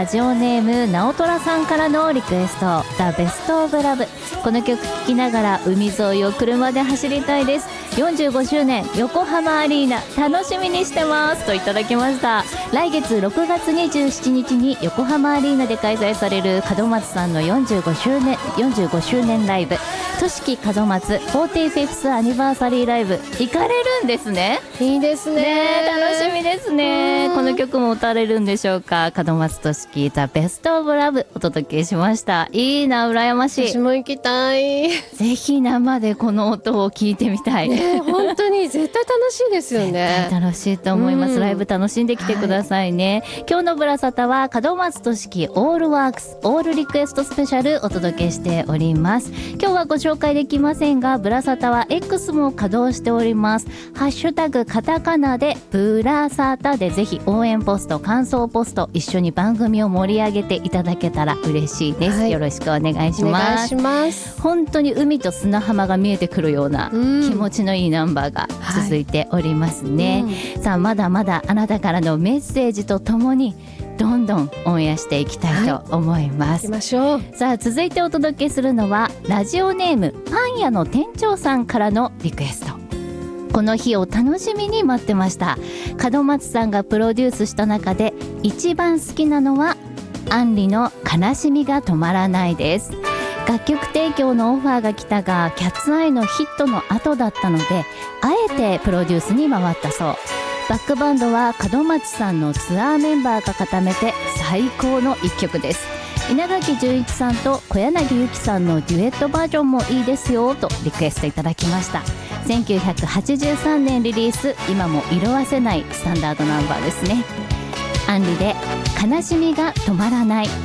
ラジオネーム直虎さんからのリクエスト、ザ・ベストオブラブ。この曲聴きながら海沿いを車で走りたいです。45周年横浜アリーナ楽しみにしてますといただきました。来月6月27日に横浜アリーナで開催される門松さんの45周年ライブ、としき門松 45th アニバーサリーライブ行かれるんですね。 いいですね。 楽しみですね。この曲も歌われるんでしょうか。門松としきザ・ベストオブラブお届けしました。いいな、羨ましい。 私も行きたい。 ぜひ生でこの音を聞いてみたい。 本当に絶対楽しいですよね。 絶対楽しいと思います。ライブ楽しんできてくださいね。今日のブラサタは門松としきオールワークスオールリクエストスペシャルお届けしております。今日はご紹介できませんが、ブラサタは X も稼働しております。ハッシュタグカタカナでブラサタでぜひ応援ポスト、感想ポスト一緒に番組を盛り上げていただけたら嬉しいです。よろしくお願いします。 お願いします。 本当に海と砂浜が見えてくるような気持ちのいいナンバーが続いておりますね。さあ、まだまだあなたからのメッセージとともにどんどんオンエアしていきたいと思います。 行きましょう。 さあ、続いてお届けするのはラジオネームパン屋の店長さんからのリクエスト。この日を楽しみに待ってました。門松さんがプロデュースした中で一番好きなのはアンリの悲しみが止まらないです。楽曲提供のオファーが来たがキャッツアイのヒットの後だったので、あえてプロデュースに回ったそう。バックバンドは門松さんのツアーメンバーが固めて最高の一曲です。稲垣潤一さんと小柳ゆきさんのデュエットバージョンもいいですよとリクエストいただきました。1983年リリース、今も色褪せないスタンダードナンバーですね。アンリで悲しみが止まらない。